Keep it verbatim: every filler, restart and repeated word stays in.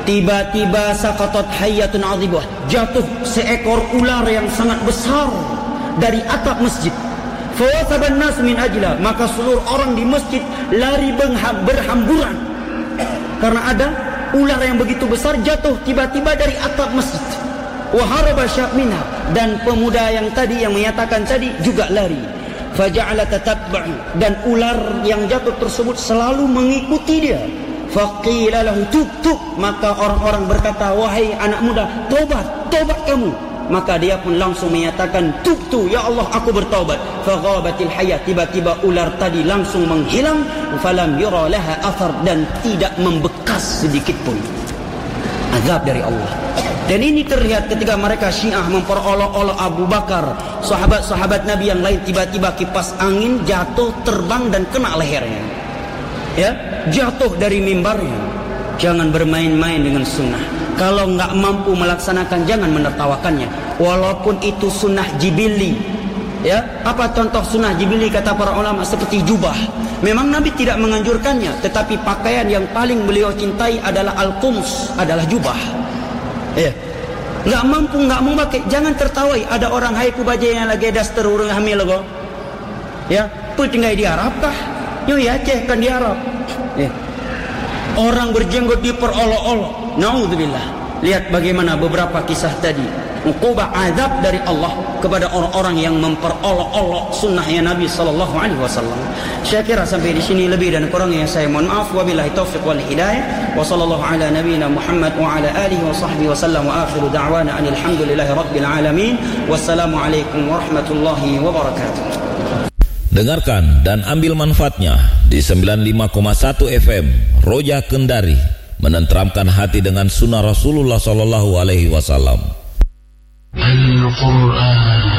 tiba-tiba saqatat hayyatun 'azibah, jatuh seekor ular yang sangat besar dari atap masjid. Fawasaban nas min ajla, maka seluruh orang di masjid lari berhamburan karena ada ular yang begitu besar jatuh tiba-tiba dari atap masjid. Wa haraba syab minha, dan pemuda yang tadi yang menyatakan tadi juga lari. Faja'ala tatabbu, dan ular yang jatuh tersebut selalu mengikuti dia. Faqila lahu tub tub, maka orang-orang berkata, wahai anak muda, tobat, tobat kamu. Maka dia pun langsung menyatakan, tub tu, ya Allah, aku bertaubat. Faghabatil hayat, tiba-tiba ular tadi langsung menghilang. Falam yura laha athar, dan tidak membekas sedikit pun. Azab dari Allah. Dan ini terlihat ketika mereka Syiah memperolok-olok Abu Bakar, sahabat-sahabat Nabi yang lain, tiba-tiba kipas angin jatuh, terbang dan kena lehernya. Ya, jatuh dari mimbarnya. Jangan bermain-main dengan sunnah. Kalau nggak mampu melaksanakan, jangan menertawakannya. Walaupun itu sunnah jibili. Ya, apa contoh sunnah jibili kata para ulama? Seperti jubah. Memang Nabi tidak menganjurkannya, tetapi pakaian yang paling beliau cintai adalah al-qums, adalah jubah. Ya, nggak mampu, nggak mau pakai, jangan tertawai. Ada orang hai ku baje yang lagi daster urang hamil go. Ya, pu tinggal di Arab kah? Yo ya Aceh kan di Arab. Ya. Orang berjenggot diperolok-olok. Naudzubillah. Lihat bagaimana beberapa kisah tadi. Uqubah azab dari Allah kepada orang-orang yang memperolok-olok sunnahnya Nabi sallallahu alaihi wasallam. Saya kira sampai di sini, lebih dan kurangnya saya mohon maaf. Wabillahi taufiq wal hidayah. Wa sallallahu ala nabiyyina Muhammad wa ala alihi wa sahbihi wasallam, wa akhiru da'wana anil hamdulillahi rabbil alamin. Wassalamu alaikum warahmatullahi wabarakatuh. Dengarkan dan ambil manfaatnya di sembilan puluh lima koma satu F M Roja Kendari, menenteramkan hati dengan sunnah Rasulullah sallallahu alaihi wasallam. Al-Quran